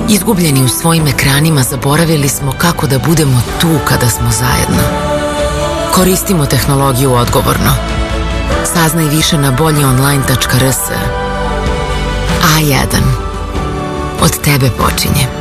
Izgubljeni u svojim ekranima zaboravili smo kako da budemo tu kada smo zajedno. Koristimo tehnologiju odgovorno. Saznaj više na boljionline.rs. A1. Od tebe počinje.